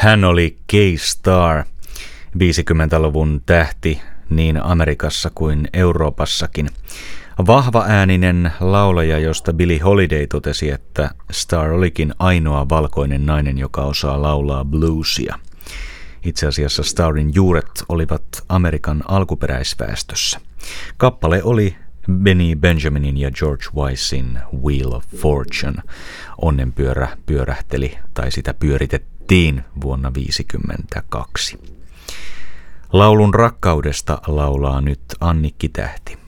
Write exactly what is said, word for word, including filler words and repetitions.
Hän oli K-Star, viisikymmentäluvun tähti niin Amerikassa kuin Euroopassakin. Vahva ääninen laulaja, josta Billie Holiday totesi, että Star olikin ainoa valkoinen nainen, joka osaa laulaa bluesia. Itse asiassa Starin juuret olivat Amerikan alkuperäisväestössä. Kappale oli Benny Benjaminin ja George Weissin Wheel of Fortune. Onnenpyörä pyörähteli tai sitä pyöritettiin vuonna tuhatyhdeksänsataaviisikymmentäkaksi. Laulun rakkaudesta laulaa nyt Annikki Tähti.